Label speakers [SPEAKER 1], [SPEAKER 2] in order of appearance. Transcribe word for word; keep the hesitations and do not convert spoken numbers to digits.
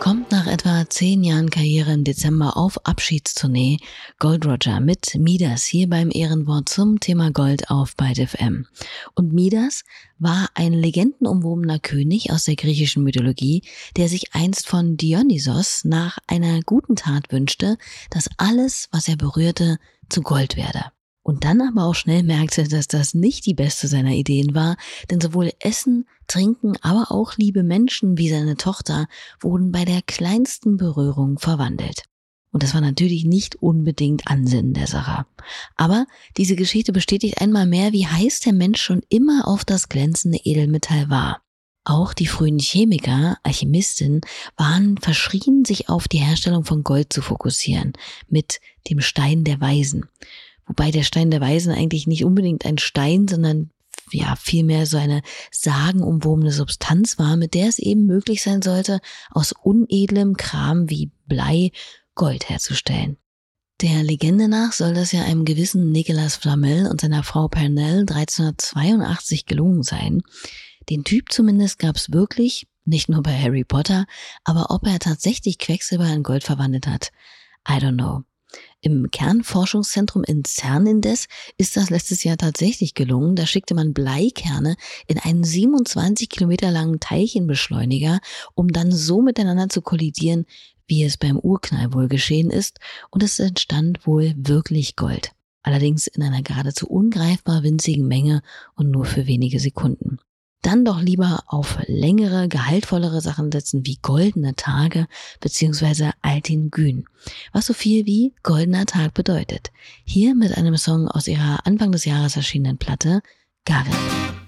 [SPEAKER 1] Kommt nach etwa zehn Jahren Karriere im Dezember auf Abschiedstournee Gold Roger mit Midas hier beim Ehrenwort zum Thema Gold auf Byte F M. Und Midas war ein legendenumwobener König aus der griechischen Mythologie, der sich einst von Dionysos nach einer guten Tat wünschte, dass alles, was er berührte, zu Gold werde. Und dann aber auch schnell merkte, dass das nicht die beste seiner Ideen war, denn sowohl Essen, Trinken, aber auch liebe Menschen wie seine Tochter wurden bei der kleinsten Berührung verwandelt. Und das war natürlich nicht unbedingt Ansinnen der Sache. Aber diese Geschichte bestätigt einmal mehr, wie heiß der Mensch schon immer auf das glänzende Edelmetall war. Auch die frühen Chemiker, Alchemisten, waren verschrien, sich auf die Herstellung von Gold zu fokussieren, mit dem Stein der Weisen. Wobei der Stein der Weisen eigentlich nicht unbedingt ein Stein, sondern ja vielmehr so eine sagenumwobene Substanz war, mit der es eben möglich sein sollte, aus unedlem Kram wie Blei Gold herzustellen. Der Legende nach soll das ja einem gewissen Nicolas Flamel und seiner Frau Pernelle dreizehnhundertzweiundachtzig gelungen sein. Den Typ zumindest gab es wirklich, nicht nur bei Harry Potter, aber ob er tatsächlich Quecksilber in Gold verwandelt hat, I don't know. Im Kernforschungszentrum in CERN indes ist das letztes Jahr tatsächlich gelungen. Da schickte man Bleikerne in einen siebenundzwanzig Kilometer langen Teilchenbeschleuniger, um dann so miteinander zu kollidieren, wie es beim Urknall wohl geschehen ist. Und es entstand wohl wirklich Gold. Allerdings in einer geradezu ungreifbar winzigen Menge und nur für wenige Sekunden. Dann doch lieber auf längere, gehaltvollere Sachen setzen wie goldene Tage bzw. Altin Gün, was so viel wie goldener Tag bedeutet. Hier mit einem Song aus ihrer Anfang des Jahres erschienenen Platte Garen.